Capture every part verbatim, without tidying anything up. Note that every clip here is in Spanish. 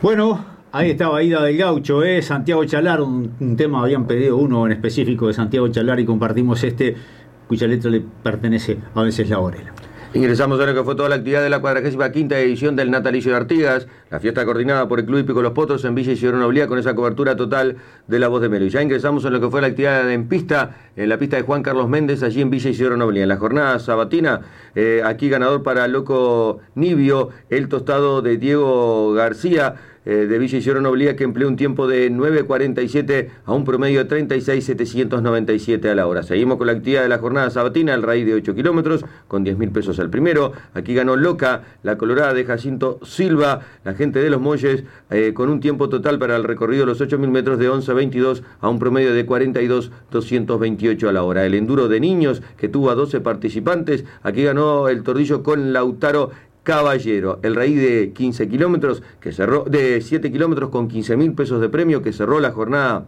Bueno, ahí estaba Ida del Gaucho, ¿eh? Santiago Chalar, un, un tema, habían pedido uno en específico de Santiago Chalar y compartimos este, cuya letra le pertenece a veces la Orela. Ingresamos a lo que fue toda la actividad de la cuadragésima quinta edición del Natalicio de Artigas, la fiesta coordinada por el Club Hípico Los Potros en Villa Isidro Noblía, con esa cobertura total de La Voz de Melo. Y ya ingresamos en lo que fue la actividad en pista, en la pista de Juan Carlos Méndez, allí en Villa Isidro Noblía. En la jornada sabatina, eh, aquí ganador para Loco Nibio, el tostado de Diego García, Eh, de Villa Isidro Noblía, que empleó un tiempo de nueve cuarenta y siete a un promedio de treinta y seis mil setecientos noventa y siete a la hora. Seguimos con la actividad de la jornada sabatina, el raíz de ocho kilómetros, con diez mil pesos al primero. Aquí ganó Loca, la colorada de Jacinto Silva, la gente de Los Molles, eh, con un tiempo total para el recorrido de los ocho mil metros de once veintidós a un promedio de cuarenta y dos mil doscientos veintiocho a la hora. El enduro de niños, que tuvo a doce participantes, aquí ganó el Tordillo con Lautaro Caballero, el raíz de quince kilómetros, que cerró, de siete kilómetros con quince mil pesos de premio, que cerró la jornada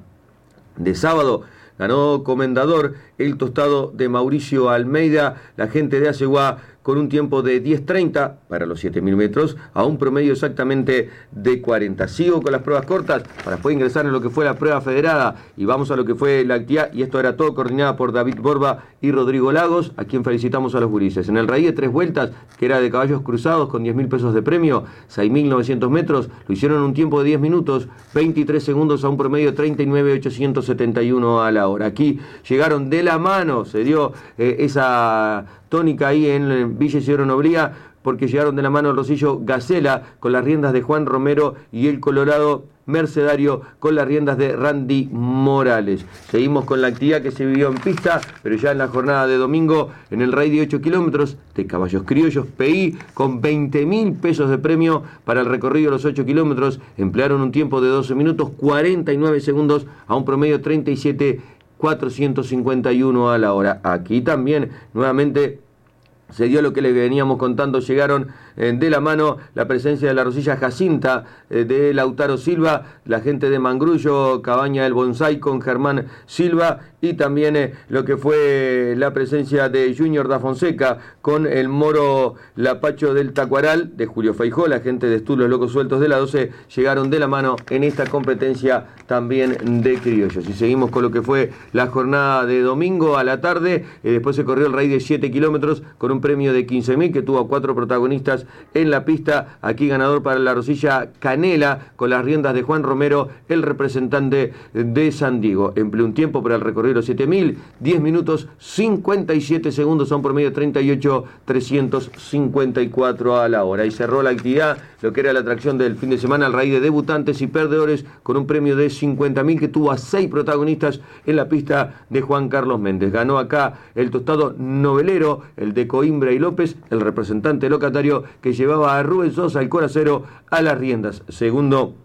de sábado. Ganó Comendador, el tostado de Mauricio Almeida, la gente de Aceguá, con un tiempo de diez treinta para los siete mil metros, a un promedio exactamente de cuarenta. Sigo con las pruebas cortas para después ingresar en lo que fue la prueba federada y vamos a lo que fue la actividad, y esto era todo coordinada por David Borba y Rodrigo Lagos, a quien felicitamos a los gurises. En el raíz de tres vueltas, que era de caballos cruzados con diez mil pesos de premio, seis mil novecientos metros, lo hicieron en un tiempo de diez minutos, veintitrés segundos a un promedio de treinta y nueve mil ochocientos setenta y uno a la hora. Aquí llegaron de la mano, se dio eh, esa tónica ahí en Villa Isidro Noblía, porque llegaron de la mano el Rosillo Gacela con las riendas de Juan Romero y el Colorado Mercedario con las riendas de Randy Morales. Seguimos con la actividad que se vivió en pista, pero ya en la jornada de domingo, en el raíz de ocho kilómetros de caballos criollos, P I con veinte mil pesos de premio para el recorrido de los ocho kilómetros, emplearon un tiempo de doce minutos cuarenta y nueve segundos a un promedio de treinta y siete mil cuatrocientos cincuenta y uno a la hora. Aquí también nuevamente se dio lo que le veníamos contando, llegaron eh, de la mano la presencia de la Rosilla Jacinta, eh, de Lautaro Silva, la gente de Mangrullo, Cabaña del Bonsai con Germán Silva, y también eh, lo que fue la presencia de Junior da Fonseca con el Moro Lapacho del Tacuaral, de Julio Feijó, la gente de Estulos Locos Sueltos de la doce, llegaron de la mano en esta competencia también de criollos. Y seguimos con lo que fue la jornada de domingo a la tarde, eh, después se corrió el raíz de siete kilómetros con un premio de quince mil que tuvo a cuatro protagonistas en la pista. Aquí ganador para la Rosilla Canela con las riendas de Juan Romero, el representante de San Diego. Empleó un tiempo para el recorrido de los siete mil, diez minutos cincuenta y siete segundos a un promedio de treinta y ocho mil trescientos cincuenta y cuatro a la hora. Y cerró la actividad lo que era la atracción del fin de semana al raíz de debutantes y perdedores con un premio de cincuenta mil que tuvo a seis protagonistas en la pista de Juan Carlos Méndez. Ganó acá el tostado novelero, el de Coimbra y López, el representante locatario que llevaba a Rubén Sosa, el coracero, a las riendas. Segundo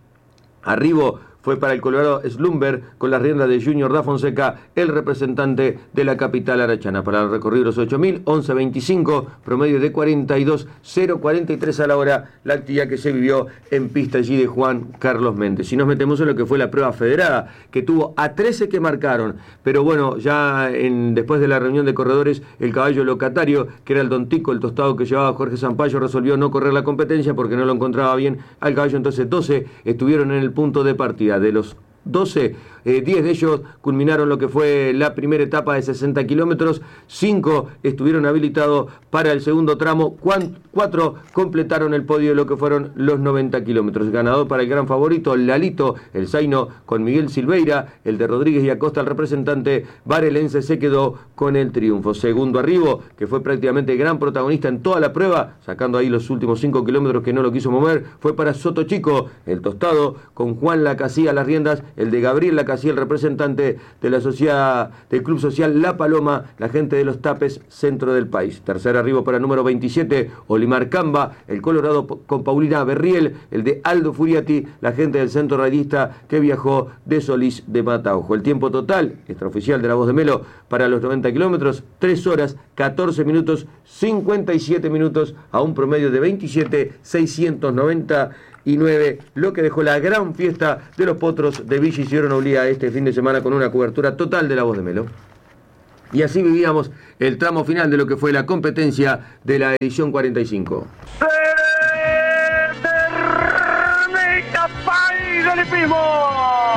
arribo fue para el Colorado Slumber con las riendas de Junior da Fonseca, el representante de la capital arachana. Para el recorrido los ocho mil, once veinticinco, promedio de cuarenta y dos mil cuarenta y tres a la hora, la actividad que se vivió en pista allí de Juan Carlos Méndez. Si nos metemos en lo que fue la prueba federada, que tuvo a trece que marcaron, pero bueno, ya en, después de la reunión de corredores, el caballo locatario, que era el Don Tico, el tostado que llevaba Jorge Zampayo, resolvió no correr la competencia porque no lo encontraba bien al caballo. Entonces doce estuvieron en el punto de partida. De los doce, eh, diez de ellos culminaron lo que fue la primera etapa de sesenta kilómetros, cinco estuvieron habilitados para el segundo tramo, cuatro completaron el podio de lo que fueron los noventa kilómetros. Ganador para el gran favorito, Lalito, el Zaino con Miguel Silveira, el de Rodríguez y Acosta, el representante varelense, se quedó con el triunfo. Segundo arribo, que fue prácticamente el gran protagonista en toda la prueba, sacando ahí los últimos cinco kilómetros que no lo quiso mover, fue para Soto Chico, el tostado, con Juan Lacasía a las riendas, el de Gabriel Lacasía, el representante de la sociedad del Club Social La Paloma, la gente de los Tapes, centro del país. Tercer arribo para el número veintisiete, Olimar Camba, el Colorado con Paulina Berriel, el de Aldo Furiati, la gente del centro radiista que viajó de Solís de Mataojo. El tiempo total, extraoficial de La Voz de Melo, para los noventa kilómetros, tres horas, catorce minutos, cincuenta y siete minutos, a un promedio de veintisiete mil seiscientos noventa y nueve, lo que dejó la gran fiesta de los potros de Villa Isidro Noblía este fin de semana con una cobertura total de La Voz de Melo. Y así vivíamos el tramo final de lo que fue la competencia de la edición cuarenta y cinco. Se termina hipismo.